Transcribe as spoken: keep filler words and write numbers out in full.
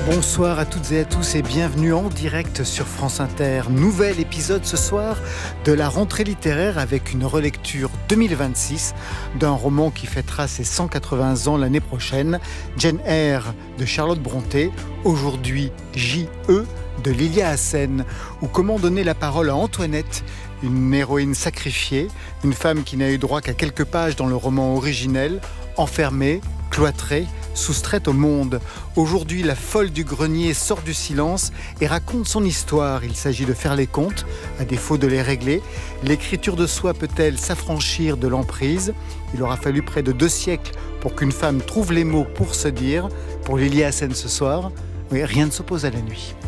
Bonsoir à toutes et à tous et bienvenue en direct sur France Inter. Nouvel épisode ce soir de la rentrée littéraire avec une relecture deux mille vingt-six d'un roman qui fêtera ses cent quatre-vingts ans l'année prochaine, Jane Eyre de Charlotte Brontë, aujourd'hui J E de Lilia Hassen, ou comment donner la parole à Antoinette, une héroïne sacrifiée, une femme qui n'a eu droit qu'à quelques pages dans le roman originel, enfermée, cloîtrée, soustraite au monde. Aujourd'hui, la folle du grenier sort du silence et raconte son histoire. Il s'agit de faire les comptes, à défaut de les régler. L'écriture de soi peut-elle s'affranchir de l'emprise ? Il aura fallu près de deux siècles pour qu'une femme trouve les mots pour se dire. Pour Lilia Hassen ce soir, oui, rien ne s'oppose à la nuit.